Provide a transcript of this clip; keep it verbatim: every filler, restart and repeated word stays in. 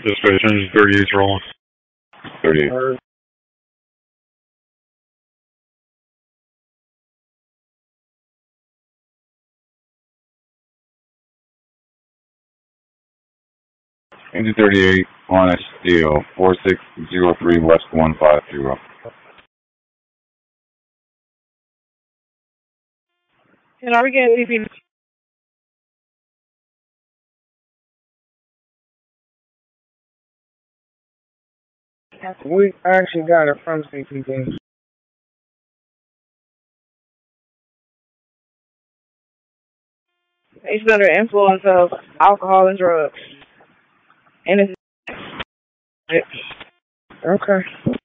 Dispatch, engine thirty-eight's rolling. thirty-eight. Or Engine thirty-eight on a steel, four six zero three West one five zero. and are we getting B P? We actually got it from C P D. He's under the influence of alcohol and drugs. And it's okay.